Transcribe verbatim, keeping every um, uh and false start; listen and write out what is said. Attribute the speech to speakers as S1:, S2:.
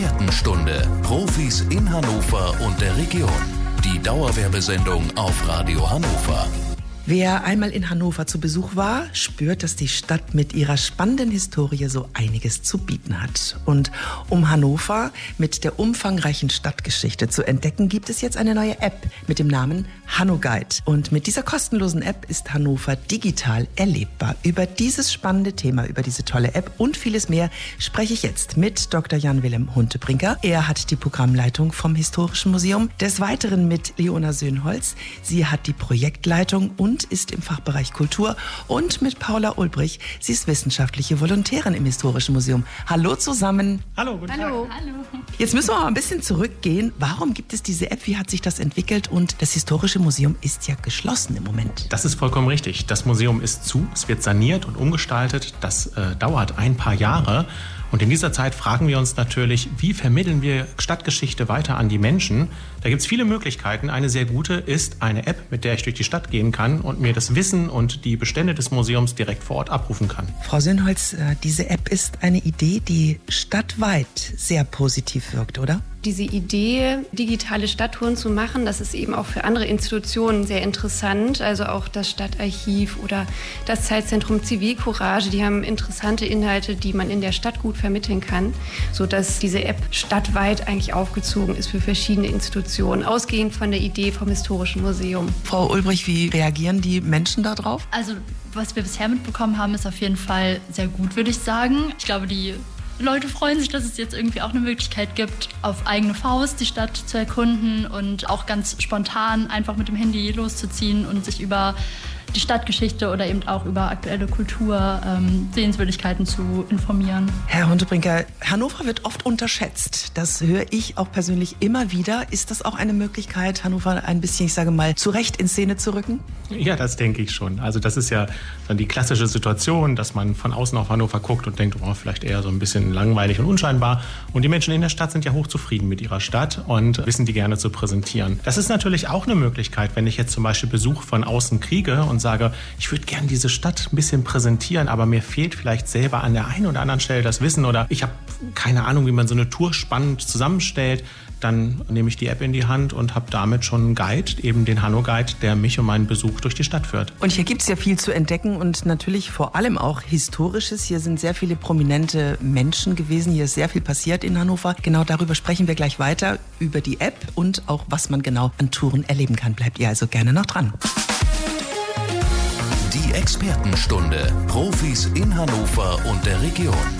S1: Expertenstunde. Profis in Hannover und der Region. Die Dauerwerbesendung auf Radio Hannover.
S2: Wer einmal in Hannover zu Besuch war, spürt, dass die Stadt mit ihrer spannenden Historie so einiges zu bieten hat. Und um Hannover mit der umfangreichen Stadtgeschichte zu entdecken, gibt es jetzt eine neue App mit dem Namen HannoGuide. Und mit dieser kostenlosen App ist Hannover digital erlebbar. Über dieses spannende Thema, über diese tolle App und vieles mehr spreche ich jetzt mit Doktor Jan-Willem Huntebrinker. Er hat die Programmleitung vom Historischen Museum. Des Weiteren mit Leona Söhnholz. Sie hat die Projektleitung und ist im Fachbereich Kultur, und mit Paula Ulbrich. Sie ist wissenschaftliche Volontärin im Historischen Museum. Hallo zusammen.
S3: Hallo, guten
S4: Hallo.
S3: Tag.
S4: Hallo.
S2: Jetzt müssen wir mal ein bisschen zurückgehen. Warum gibt es diese App? Wie hat sich das entwickelt? Und das Historische Museum ist ja geschlossen im Moment.
S3: Das ist vollkommen richtig. Das Museum ist zu, es wird saniert und umgestaltet. Das äh, dauert ein paar Jahre. Und in dieser Zeit fragen wir uns natürlich, wie vermitteln wir Stadtgeschichte weiter an die Menschen? Da gibt es viele Möglichkeiten. Eine sehr gute ist eine App, mit der ich durch die Stadt gehen kann und mir das Wissen und die Bestände des Museums direkt vor Ort abrufen kann.
S2: Frau Söhnholz, diese App ist eine Idee, die stadtweit sehr positiv wirkt, oder?
S4: Diese Idee, digitale Stadttouren zu machen, das ist eben auch für andere Institutionen sehr interessant. Also auch das Stadtarchiv oder das Zeitzentrum Zivilcourage, die haben interessante Inhalte, die man in der Stadt gut vermitteln kann, sodass diese App stadtweit eigentlich aufgezogen ist für verschiedene Institutionen, ausgehend von der Idee vom Historischen Museum.
S2: Frau Ulbrich, wie reagieren die Menschen darauf?
S5: Also, was wir bisher mitbekommen haben, ist auf jeden Fall sehr gut, würde ich sagen. Ich glaube, die Leute freuen sich, dass es jetzt irgendwie auch eine Möglichkeit gibt, auf eigene Faust die Stadt zu erkunden und auch ganz spontan einfach mit dem Handy loszuziehen und sich über die Stadtgeschichte oder eben auch über aktuelle Kultur, ähm, Sehenswürdigkeiten zu informieren.
S2: Herr Huntebrinker, Hannover wird oft unterschätzt. Das höre ich auch persönlich immer wieder. Ist das auch eine Möglichkeit, Hannover ein bisschen, ich sage mal, zurecht in Szene zu rücken?
S3: Ja, das denke ich schon. Also das ist ja dann die klassische Situation, dass man von außen auf Hannover guckt und denkt, oh, vielleicht eher so ein bisschen langweilig und unscheinbar. Und die Menschen in der Stadt sind ja hochzufrieden mit ihrer Stadt und wissen die gerne zu präsentieren. Das ist natürlich auch eine Möglichkeit, wenn ich jetzt zum Beispiel Besuch von außen kriege und sage, ich würde gerne diese Stadt ein bisschen präsentieren, aber mir fehlt vielleicht selber an der einen oder anderen Stelle das Wissen oder ich habe keine Ahnung, wie man so eine Tour spannend zusammenstellt. Dann nehme ich die App in die Hand und habe damit schon einen Guide, eben den HannoGuide, der mich und meinen Besuch durch die Stadt führt.
S2: Und hier gibt es ja viel zu entdecken und natürlich vor allem auch Historisches. Hier sind sehr viele prominente Menschen gewesen. Hier ist sehr viel passiert in Hannover. Genau darüber sprechen wir gleich weiter, über die App und auch, was man genau an Touren erleben kann. Bleibt ihr also gerne noch dran.
S1: Die Expertenstunde. Profis in Hannover und der Region.